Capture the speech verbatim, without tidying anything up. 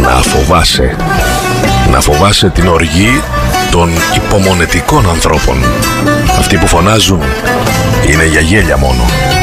να φοβάσαι. Να φοβάσαι την οργή των υπομονετικών ανθρώπων. Αυτοί που φωνάζουν είναι για γέλια μόνο.